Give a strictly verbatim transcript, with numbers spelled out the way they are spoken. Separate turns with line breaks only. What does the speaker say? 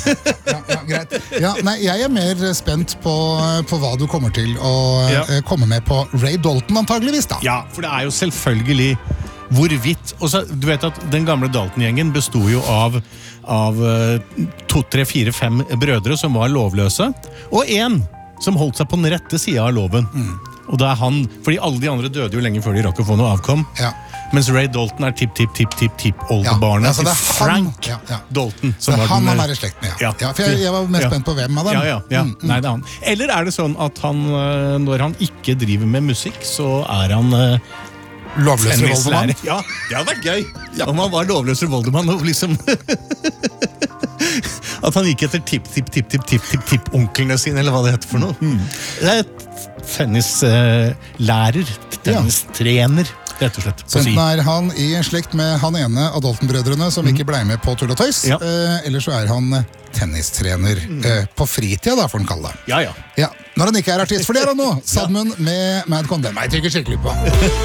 ja, ja, greit. Ja, nei, jeg er mer spent på, på hva du kommer til å
Ja.
eh, komme med på Ray Dalton antageligvis da.
Ja, for det er jo selvfølgelig hvorvidt, og så, du vet at den gamle Dalton-gjengen bestod jo av, av eh, to, tre, fire, fem brødre som var lovløse, og en som holdt seg på den rette siden av loven. Mm. Og da er han, fordi alle de andre døde jo lenge før de rakk å få noe avkom.
Ja.
Mens Ray Dalton er tipp-tipp-tipp-tipp-tipp-oldebarnet
Ja, altså det
til
er han-
Frank
ja, ja.
Dalton.
Så
var
han
den,
han
eh,
er i slekt med, ja.
Ja.
Ja, for jeg, jeg var mest
Ja.
spent på hvem av dem.
Ja, ja, ja.
Mm, mm.
Nei, det er han. Eller er det sånn at han, eh, når han ikke driver med musikk, så er han eh,
Lovløse
tennislærer?
Voldemann.
Ja, det hadde vært gøy. Om han var lovløse Voldemann og liksom at han gikk etter tipp-tipp-tipp-tipp-tipp-tipp-onklene sine, eller hva det heter for noe. Mm. Det er tennislærer, tennistrener, rett og slett.
Så enten er han i slekt med han ene av Dalton-brødrene som ikke ble med på Tull og Tøys,
Ja.
eh, eller så er han eh, tennistrener eh, på fritida, da, får han kalle det.
Ja, ja.
Ja, når han ikke er artist, for det er han nå. Sadmund med Madcon, den meg trykker skikkelig på.